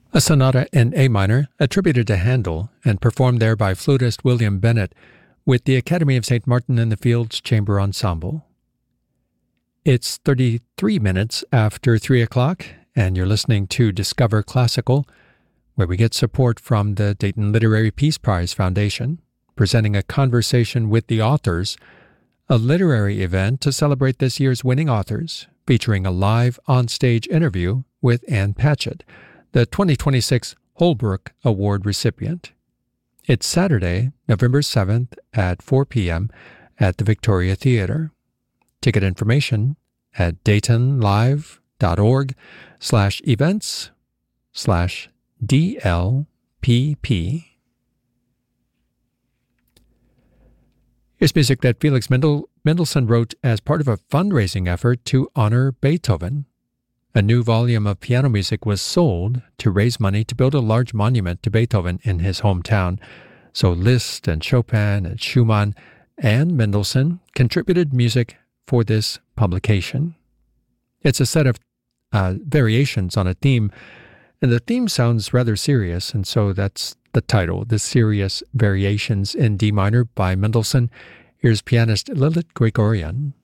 A sonata in A minor, attributed to Handel and performed there by flutist William Bennett with the Academy of St. Martin in the Fields Chamber Ensemble. It's 33 minutes after 3 o'clock, and you're listening to Discover Classical, where we get support from the Dayton Literary Peace Prize Foundation, presenting a conversation with the authors, a literary event to celebrate this year's winning authors, featuring a live on-stage interview with Ann Patchett, the 2026 Holbrook Award recipient. It's Saturday, November 7th at 4 p.m. at the Victoria Theater. Ticket information at daytonlive.org/events/DLPP. Here's music that Felix Mendelssohn wrote as part of a fundraising effort to honor Beethoven. A new volume of piano music was sold to raise money to build a large monument to Beethoven in his hometown. So Liszt and Chopin and Schumann and Mendelssohn contributed music for this publication. It's a set of variations on a theme, and the theme sounds rather serious, and so that's the title, The Serious Variations in D minor by Mendelssohn. Here's pianist Lilith Gregorian.